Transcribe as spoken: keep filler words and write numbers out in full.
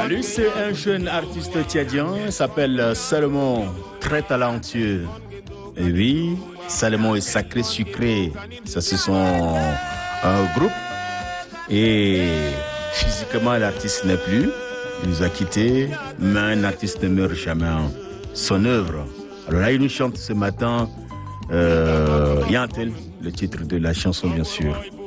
Lui, c'est un jeune artiste tchadien, il s'appelle Salomon, très talentueux. Et oui, Salomon est sacré sucré. Ça, c'est son euh, groupe. Et physiquement, l'artiste n'est plus. Il nous a quittés, mais un artiste ne meurt jamais. Son œuvre. Alors là, il nous chante ce matin euh, Yantel, le titre de la chanson, bien sûr.